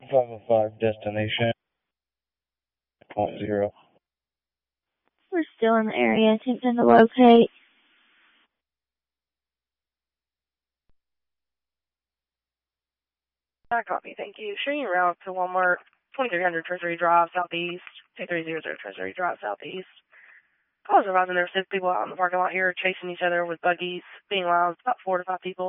505 destination, point 0. We're still in the area, attempting to locate. I copy, thank you. Showing you route to Walmart, 2300 Treasury Drive, Southeast, 2300 Treasury Drive, Southeast. I was advising there were 6 people out in the parking lot here chasing each other with buggies, being loud, about 4 to 5 people.